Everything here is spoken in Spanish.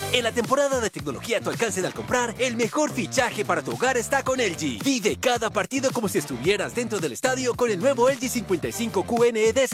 En la temporada de tecnología a tu alcance al comprar, el mejor fichaje para tu hogar está con LG. Vive cada partido como si estuvieras dentro del estadio con el nuevo LG 55 QNED